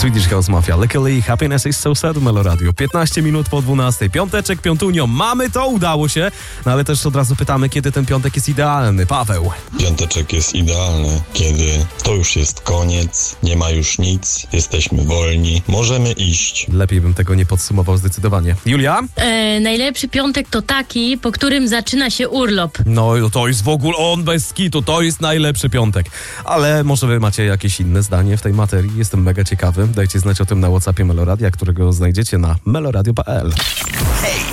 Swedish House Mafia, Luckily Happiness is So Sad, Melo Radio. 15 minut po 12. Piąteczek, piątunio. Mamy to, udało się. No ale też od razu pytamy, kiedy ten piątek jest idealny. Paweł. Piąteczek jest idealny, kiedy to już jest koniec, nie ma już nic, jesteśmy wolni, możemy iść. Lepiej bym tego nie podsumował zdecydowanie. Julia? Najlepszy piątek to taki, po którym zaczyna się urlop. No to jest w ogóle on bez kitu, to jest najlepszy piątek. Ale może wy macie jakieś inne zdanie w tej materii? Jestem mega ciekawy. Dajcie znać o tym na WhatsAppie Meloradia, którego znajdziecie na meloradio.pl. Hej!